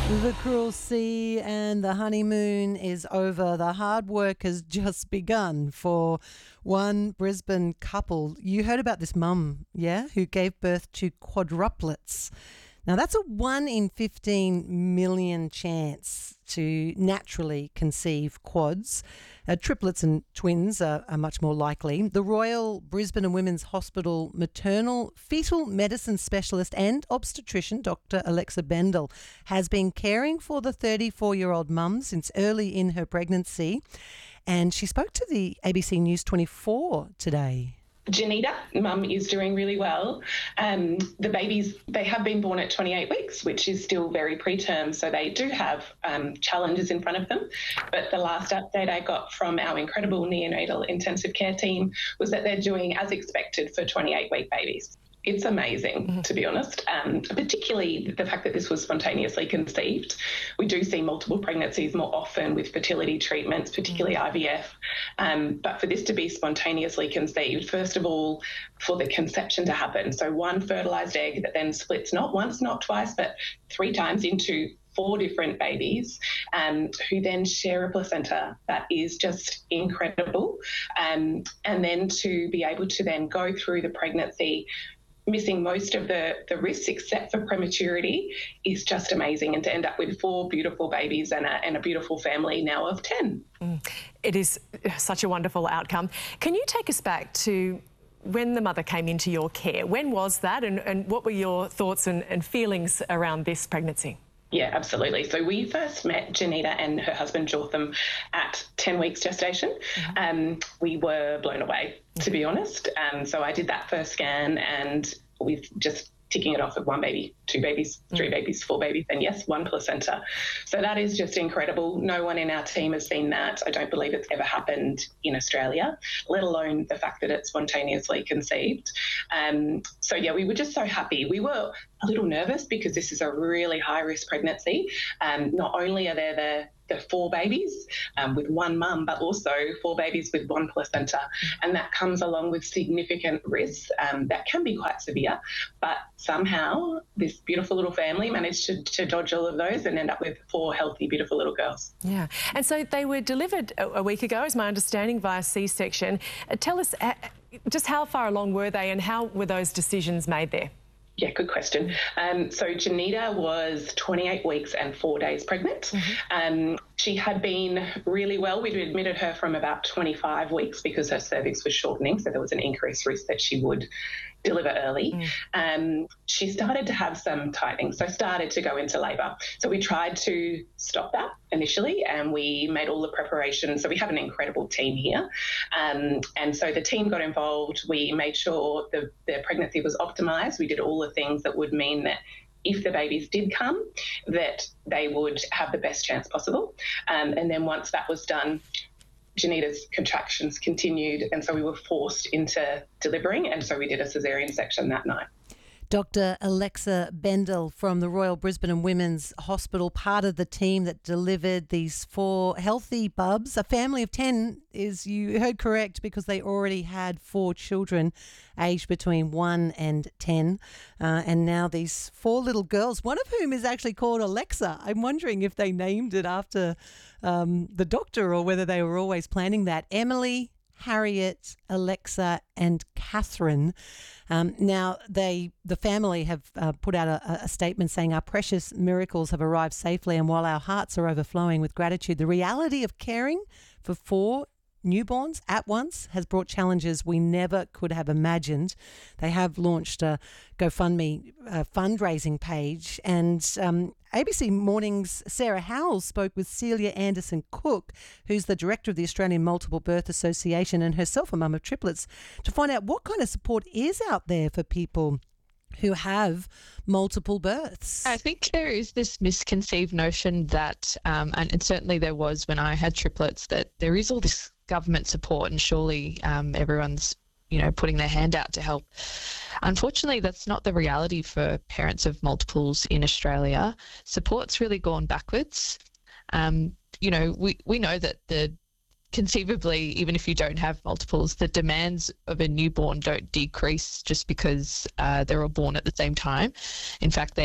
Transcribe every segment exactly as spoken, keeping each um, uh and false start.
The cruel sea and the honeymoon is over. The hard work has just begun for one Brisbane couple. You heard about this mum, yeah, who gave birth to quadruplets. Now, that's a one in fifteen million chance to naturally conceive quads. Uh, triplets and twins are, are much more likely. The Royal Brisbane and Women's Hospital maternal fetal medicine specialist and obstetrician, Doctor Alexa Bendel, has been caring for the thirty-four-year-old mum since early in her pregnancy. And she spoke to the A B C News twenty-four today. Janita, mum, is doing really well. Um, the babies, they have been born at twenty-eight weeks, which is still very preterm, so they do have um, challenges in front of them. But the last update I got from our incredible neonatal intensive care team was that they're doing as expected for twenty-eight-week babies. It's amazing, mm-hmm. to be honest, um, particularly the fact that this was spontaneously conceived. We do see multiple pregnancies more often with fertility treatments, particularly mm-hmm. I V F. Um, but for this to be spontaneously conceived, first of all, for the conception to happen, so one fertilised egg that then splits not once, not twice, but three times into four different babies um, who then share a placenta. That is just incredible. Um, and then to be able to then go through the pregnancy missing most of the, the risks except for prematurity is just amazing, and to end up with four beautiful babies and a, and a beautiful family now of ten. Mm. It is such a wonderful outcome. Can you take us back to when the mother came into your care? When was that, and, and what were your thoughts and, and feelings around this pregnancy? Yeah, absolutely. So we first met Janita and her husband Jotham at ten weeks gestation. Mm-hmm. Um, we were blown away, to be honest. Um, so I did that first scan, and we've just ticking it off of one baby, two babies, three mm. babies, four babies, and yes, one placenta. So that is just incredible. No one in our team has seen that. I don't believe it's ever happened in Australia, let alone the fact that it's spontaneously conceived. Um, so yeah, we were just so happy. We were a little nervous because this is a really high-risk pregnancy. Um, not only are there the the four babies um, with one mum, but also four babies with one placenta. And that comes along with significant risks um, that can be quite severe. But somehow this beautiful little family managed to, to dodge all of those and end up with four healthy, beautiful little girls. Yeah. And so they were delivered a, a week ago, is my understanding, via C-section. Uh, tell us uh, just how far along were they and how were those decisions made there? Yeah, good question. Um, so Janita was twenty-eight weeks and four days pregnant. Mm-hmm. Um, she had been really well. We'd admitted her from about twenty-five weeks because her cervix was shortening, so there was an increased risk that she would deliver early. Mm. Um, she started to have some tightening, so started to go into labour. So we tried to stop that initially, and we made all the preparations. So we have an incredible team here. Um, and so the team got involved. We made sure the, the pregnancy was optimised. We did all the things that would mean that if the babies did come, that they would have the best chance possible. Um, and then once that was done, Janita's contractions continued, and so we were forced into delivering, and so we did a caesarean section that night. Doctor Alexa Bendel from the Royal Brisbane and Women's Hospital, part of the team that delivered these four healthy bubs. A family of ten is, you heard correct, because they already had four children aged between one and ten. Uh, and now these four little girls, one of whom is actually called Alexa. I'm wondering if they named it after um, the doctor or whether they were always planning that. Emily, Harriet, Alexa and Catherine. Um, now, they, the family have uh, put out a, a statement saying, "Our precious miracles have arrived safely, and while our hearts are overflowing with gratitude, the reality of caring for four newborns at once has brought challenges we never could have imagined." They have launched a GoFundMe uh, fundraising page, and um, A B C Morning's Sarah Howell spoke with Celia Anderson Cook, who's the director of the Australian Multiple Birth Association and herself a mum of triplets, to find out what kind of support is out there for people who have multiple births. I think there is this misconceived notion that, um, and, and certainly there was when I had triplets, that there is all this government support and surely um, everyone's, you know, putting their hand out to help. Unfortunately, that's not the reality for parents of multiples in Australia. Support's really gone backwards. Um, you know, we, we know that the conceivably, even if you don't have multiples, the demands of a newborn don't decrease just because uh, they're all born at the same time. In fact, they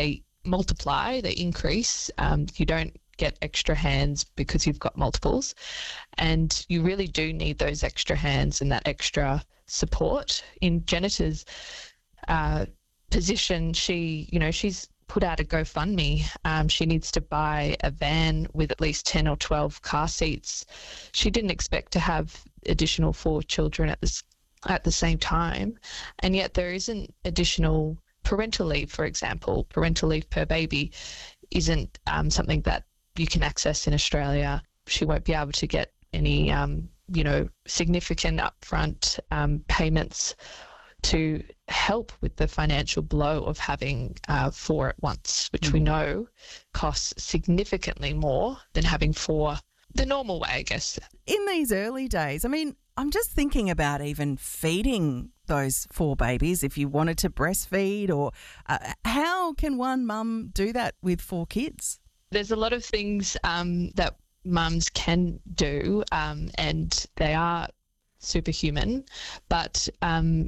multiply, they increase. Um, you don't get extra hands because you've got multiples, and you really do need those extra hands and that extra support. In Jennifer's uh, position, she, you know, she's put out a GoFundMe. Um, she needs to buy a van with at least ten or twelve car seats. She didn't expect to have additional four children at this at the same time, and yet there isn't additional parental leave, for example. Parental leave per baby isn't um, something that you can access in Australia. She won't be able to get any, um, you know, significant upfront um, payments to help with the financial blow of having uh, four at once, which mm. we know costs significantly more than having four the normal way, I guess. In these early days, I mean, I'm just thinking about even feeding those four babies if you wanted to breastfeed, or uh, how can one mum do that with four kids? There's a lot of things um, that mums can do, um, and they are superhuman, but um,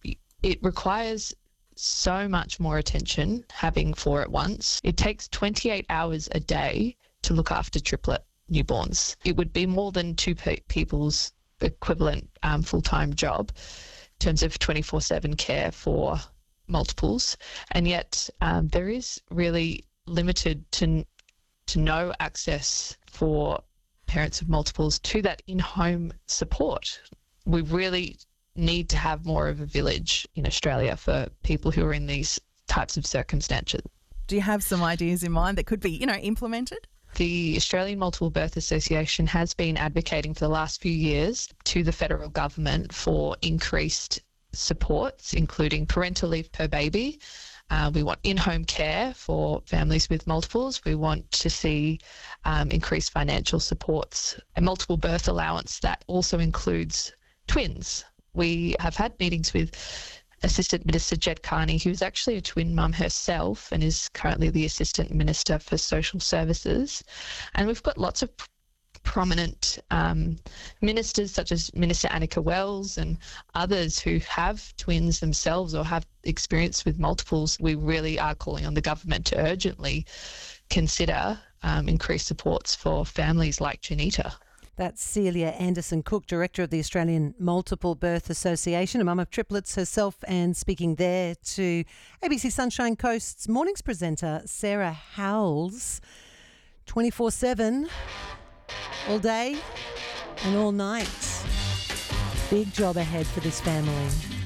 it requires so much more attention having four at once. It takes twenty-eight hours a day to look after triplet newborns. It would be more than two pe- people's equivalent um, full-time job in terms of twenty-four seven care for multiples, and yet um, there is really limited to to no access for parents of multiples to that in-home support. We really need to have more of a village in Australia for people who are in these types of circumstances. Do you have some ideas in mind that could be, you know, implemented? The Australian Multiple Birth Association has been advocating for the last few years to the federal government for increased supports, including parental leave per baby. Uh, we want in-home care for families with multiples. We want to see um, increased financial supports, a multiple birth allowance that also includes twins. We have had meetings with Assistant Minister Jed Carney, who's actually a twin mum herself and is currently the Assistant Minister for Social Services. And we've got lots of prominent um, ministers such as Minister Annika Wells and others who have twins themselves or have experience with multiples. We really are calling on the government to urgently consider um, increased supports for families like Janita. That's Celia Anderson-Cook, Director of the Australian Multiple Birth Association, a mum of triplets herself, and speaking there to A B C Sunshine Coast's mornings presenter, Sarah Howells. twenty-four seven, all day and all night. Big job ahead for this family.